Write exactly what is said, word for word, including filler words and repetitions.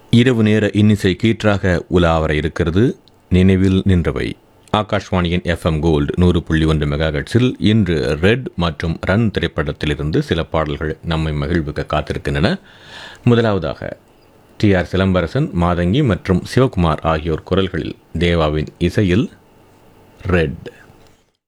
இரவு நேர இன்னிசை கீற்றாக உலாவர இருக்கிறது நினைவில் நின்றவை. ஆகாஷ்வாணியின் எஃப்எம் கோல்டு நூறு புள்ளி ஒன்று மெகாஹெட்ஸில் இன்று ரெட் மற்றும் ரன் திரைப்படத்திலிருந்து சில பாடல்கள் நம்மை மகிழ்வுக்க காத்திருக்கின்றன. முதலாவதாக டி ஆர் சிலம்பரசன், மாதங்கி மற்றும் சிவகுமார் ஆகியோர் குரல்களில் தேவாவின் இசையில் ரெட்.